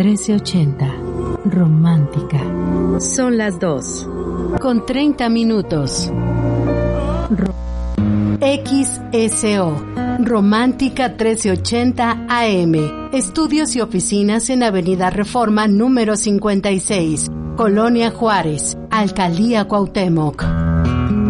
1380. Romántica. Son las 2:30. XSO. Romántica 1380 AM. Estudios y oficinas en Avenida Reforma número 56. Colonia Juárez. Alcaldía Cuauhtémoc.